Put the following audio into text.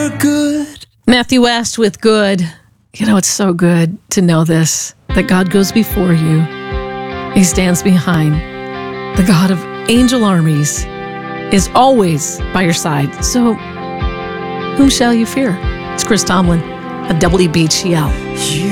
you're good. Matthew West with Good. You know, it's so good to know this, that God goes before you. He stands behind. The God of angel armies is always by your side. So, whom shall you fear? It's Chris Tomlin of WBGL.